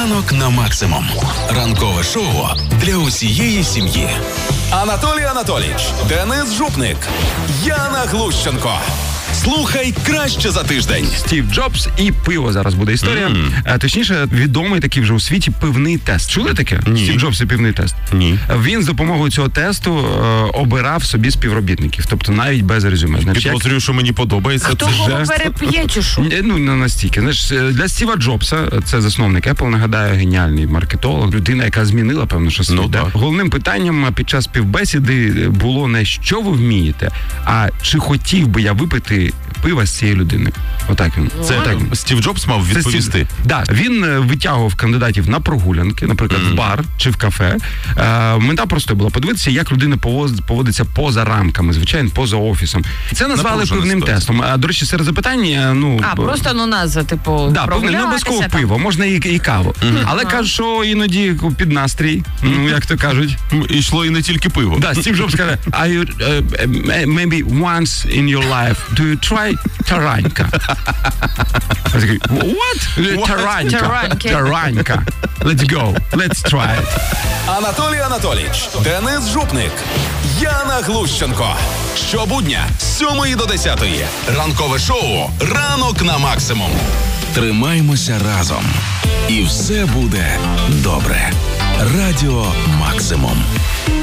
Ранок на максимум. Ранкове шоу для усієї сім'ї. Анатолій Анатолійович, Денис Жупник, Яна Глущенко. Слухай краще за тиждень. Стів Джобс і пиво зараз буде історія. Точніше, відомий такий вже у світі пивний тест. Чули таке? Ні. Стів Джобс і пивний тест? Ні. Він з допомогою цього тесту обирав собі співробітників, тобто навіть без резюме. Підозрюю, що мені подобається. Хто кого переп'є, чи що? Ну, не настільки. Знаєш, для Стіва Джобса, це засновник Apple, нагадаю, геніальний маркетолог, людина, яка змінила, певно, що світ. Так. Головним питанням під час співбесіди було не що ви вмієте, а чи хотів би я випити пива з цією людиною. Отак він. Це Отак він. Стів Джобс мав відповісти. Да, він витягував кандидатів на прогулянки, наприклад, в бар чи в кафе. Мета просто була подивитися, як людина поводиться поза рамками, звичайно, поза офісом. Це назвали пивним тестом. До речі, серед запитань, просто назва, типу, да, не обов'язково пиво, можна і каву. Але кажуть, що іноді під настрій, як то кажуть. Йшло і не тільки пиво. Да, Стів Джобс каже, maybe once in your life do you try таранька? Я такий, what? Таранька. Let's go. Let's try it. Анатолій Анатолійович, Денис Жупник, Яна Глущенко. Щобудня з 7 до 10. Ранкове шоу «Ранок на максимум». Тримаймося разом. І все буде добре. Радіо Максимум.